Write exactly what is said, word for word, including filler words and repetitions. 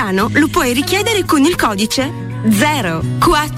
piano lo puoi richiedere con il codice zero quattro